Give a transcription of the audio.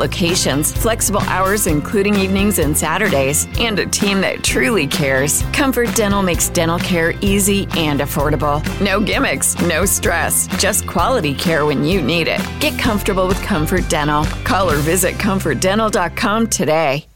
locations, flexible hours including evenings and Saturdays, and a team that truly cares. Comfort Dental makes dental care easy and affordable. No gimmicks, no stress, just quality care when you need it. Get comfortable with Comfort Dental. Call or visit ComfortDental.com today.